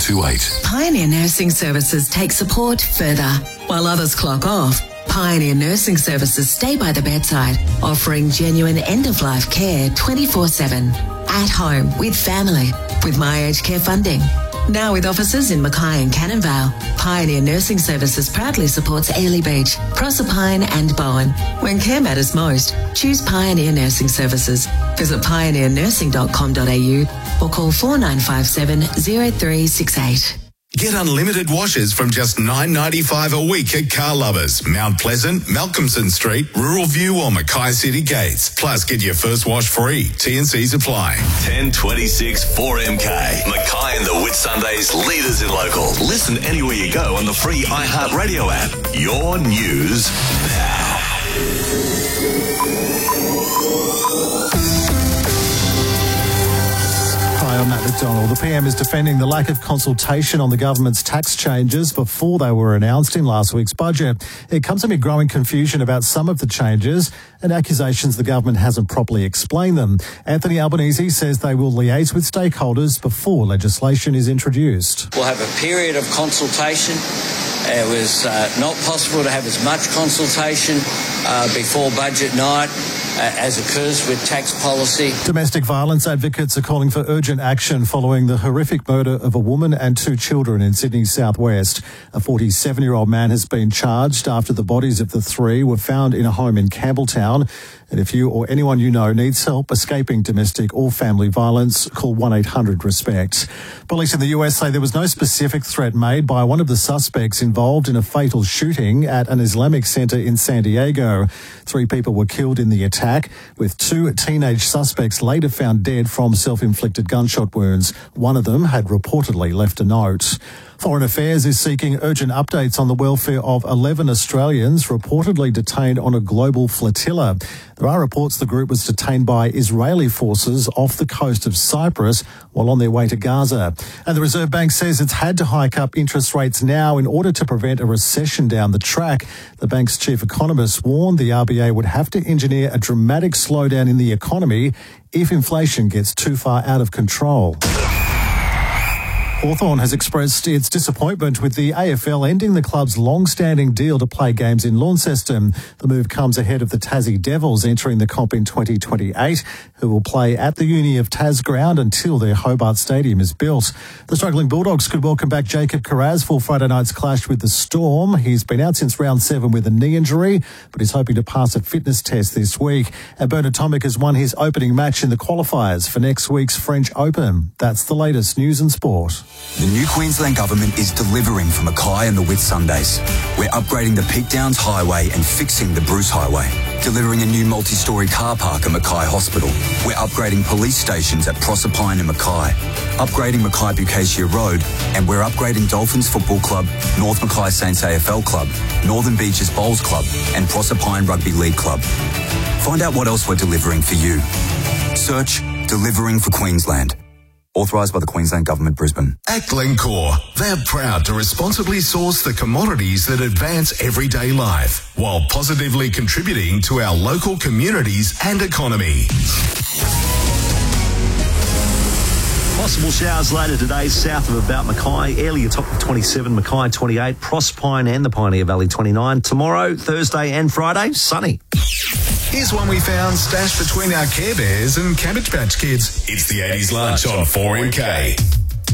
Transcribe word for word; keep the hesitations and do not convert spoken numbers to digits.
two eight. Pioneer Nursing Services take support further. While others clock off, Pioneer Nursing Services stay by the bedside, offering genuine end-of-life care twenty-four seven. At home, with family, with My Aged Care funding. Now with offices in Mackay and Cannon Vale, Pioneer Nursing Services proudly supports Airlie Beach, Proserpine and Bowen. When care matters most, choose Pioneer Nursing Services. Visit pioneer nursing dot com dot a u or call four nine five seven zero three six eight. Get unlimited washes from just nine dollars ninety-five a week at Car Lovers, Mount Pleasant, Malcolmson Street, Rural View or Mackay City Gates. Plus, get your first wash free. T and Cs apply. ten twenty-six four M K. Mackay and the Whitsundays, leaders in local. Listen anywhere you go on the free iHeartRadio app. Your news now. Hi, I'm Matt McDonald. The P M is defending the lack of consultation on the government's tax changes before they were announced in last week's budget. It comes amid growing confusion about some of the changes and accusations the government hasn't properly explained them. Anthony Albanese says they will liaise with stakeholders before legislation is introduced. We'll have a period of consultation. It was uh, not possible to have as much consultation uh, before budget night as occurs with tax policy. Domestic violence advocates are calling for urgent action following the horrific murder of a woman and two children in Sydney's southwest. A forty-seven-year-old man has been charged after the bodies of the three were found in a home in Campbelltown. And if you or anyone you know needs help escaping domestic or family violence, call one eight hundred RESPECT. Police in the U S say there was no specific threat made by one of the suspects involved in a fatal shooting at an Islamic center in San Diego. Three people were killed in the attack, with two teenage suspects later found dead from self-inflicted gunshot wounds. One of them had reportedly left a note. Foreign Affairs is seeking urgent updates on the welfare of eleven Australians reportedly detained on a global flotilla. There are reports the group was detained by Israeli forces off the coast of Cyprus while on their way to Gaza. And the Reserve Bank says it's had to hike up interest rates now in order to prevent a recession down the track. The bank's chief economist warned the R B A would have to engineer a dramatic slowdown in the economy if inflation gets too far out of control. Hawthorn has expressed its disappointment with the A F L ending the club's long-standing deal to play games in Launceston. The move comes ahead of the Tassie Devils entering the comp in twenty twenty-eight, who will play at the Uni of Tas ground until their Hobart Stadium is built. The struggling Bulldogs could welcome back Jacob Kiraz for Friday night's clash with the Storm. He's been out since round seven with a knee injury, but he's hoping to pass a fitness test this week. And Bernard Tomic has won his opening match in the qualifiers for next week's French Open. That's the latest news and sport. The new Queensland Government is delivering for Mackay and the Whitsundays. We're upgrading the Peak Downs Highway and fixing the Bruce Highway. Delivering a new multi-storey car park at Mackay Hospital. We're upgrading police stations at Proserpine and Mackay. Upgrading Mackay Bucacia Road. And we're upgrading Dolphins Football Club, North Mackay Saints A F L Club, Northern Beaches Bowls Club and Proserpine Rugby League Club. Find out what else we're delivering for you. Search Delivering for Queensland. Authorised by the Queensland Government, Brisbane. At Glencore, they're proud to responsibly source the commodities that advance everyday life while positively contributing to our local communities and economy. Possible showers later today south of about Mackay. Airlie atop of twenty-seven, Mackay twenty-eight, Proserpine and the Pioneer Valley twenty-nine. Tomorrow, Thursday and Friday, sunny. Here's one we found stashed between our Care Bears and Cabbage Patch Kids. It's the eighties lunch on four M K.